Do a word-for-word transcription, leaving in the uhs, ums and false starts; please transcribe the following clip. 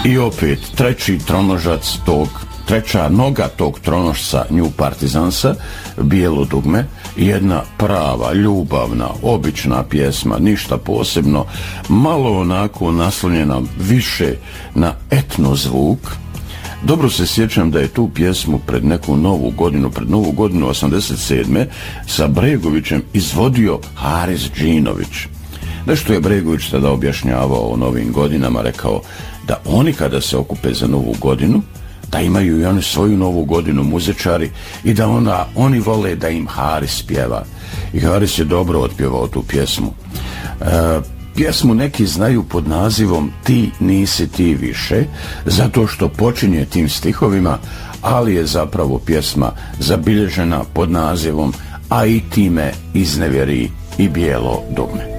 I opet treći tronožac tog, treća noga tog tronošca New Partizansa, Bijelo dugme, jedna prava, ljubavna, obična pjesma, ništa posebno, malo onako naslonjena više na etno zvuk. Dobro se sjećam da je tu pjesmu pred neku novu godinu, pred novu godinu osamdeset sedme sa Bregovićem izvodio Haris Džinović. Nešto je Bregović tada objašnjavao o novim godinama, rekao da oni kada se okupe za novu godinu, da imaju i oni svoju novu godinu muzičari i da ona, oni vole da im Haris pjeva. I Haris je dobro otpjevao tu pjesmu. E, pjesmu neki znaju pod nazivom Ti nisi ti više, zato što počinje tim stihovima, ali je zapravo pjesma zabilježena pod nazivom A i ti me iznevjeri i bijelo dugme.